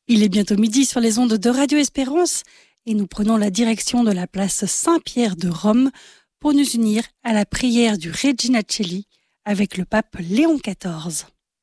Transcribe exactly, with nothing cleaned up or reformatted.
Il est bientôt midi sur les ondes de Radio Espérance et nous prenons la direction de la place Saint-Pierre de Rome pour nous unir à la prière du Regina Coeli avec le pape Léon quatorze.